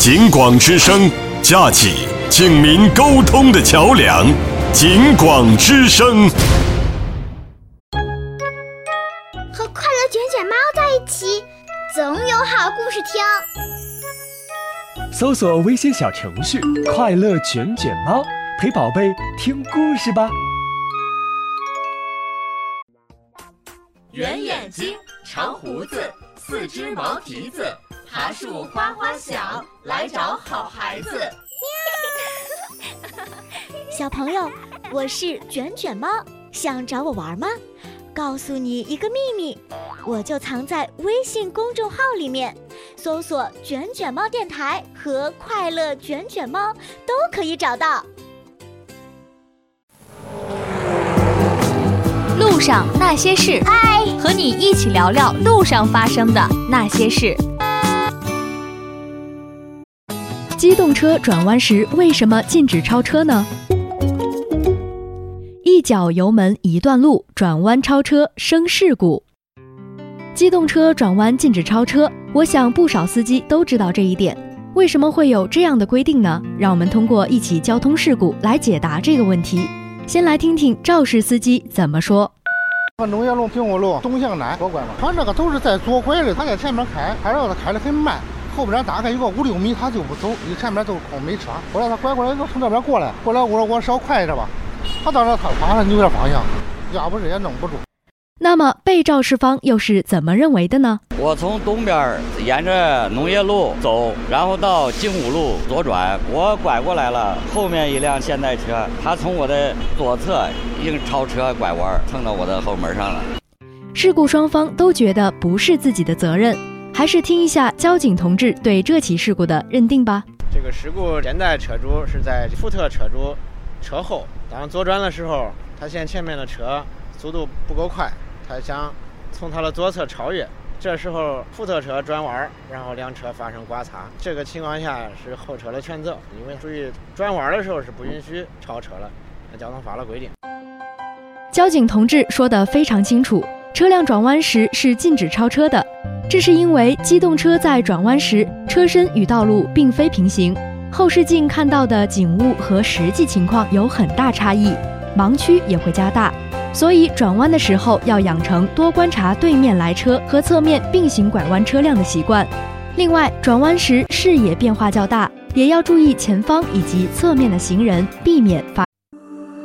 警广之声，架起警民沟通的桥梁。警广之声， 和快乐卷卷猫在一起，总有好故事听。 搜索微信小程序“快乐卷卷猫”，陪宝贝听故事吧。 圆眼睛，长胡子，四只毛蹄子，爬树哗哗响，来找好孩子。 小朋友，我是卷卷猫，想找我玩吗？告诉你一个秘密，我就藏在微信公众号里面，搜索“卷卷猫电台”和“快乐卷卷猫”都可以找到。 路上那些事，和你一起聊聊路上发生的那些事。机动车转弯时为什么禁止超车呢？一脚油门一段路，转弯超车生事故。机动车转弯禁止超车，我想不少司机都知道这一点。为什么会有这样的规定呢？让我们通过一起交通事故来解答这个问题。先来听听肇事司机怎么说。 农业路、平湖路东向南左拐嘛，他这个都是在左拐的，他在前面开，还让他开得很慢，后边大概有个5-6米他就不走，你前面都空没车。后来他拐过来从这边过来，我说我稍快一点吧，他当时他马上扭点方向，要不是也弄不住。 那么被肇事方又是怎么认为的呢？ 我从东边沿着农业路走，然后到金湖路左转，我拐过来了，后面一辆现代车，他从我的左侧硬超车拐弯，蹭到我的后门上了。 事故双方都觉得不是自己的责任，还是听一下交警同志对这起事故的认定吧。 这个事故现代车主是在福特车主车后，当左转的时候，他嫌前面的车速度不够快，他想从他的左侧超越，这时候福特车转弯，然后两车发生刮擦。这个情况下是后车的全责，因为属于转弯的时候是不允许超车了，那交通法的规定。 交警同志说得非常清楚，车辆转弯时是禁止超车的，这是因为机动车在转弯时车身与道路并非平行，后视镜看到的景物和实际情况有很大差异，盲区也会加大，所以转弯的时候要养成多观察对面来车和侧面并行拐弯车辆的习惯。另外，转弯时视野变化较大，也要注意前方以及侧面的行人，避免发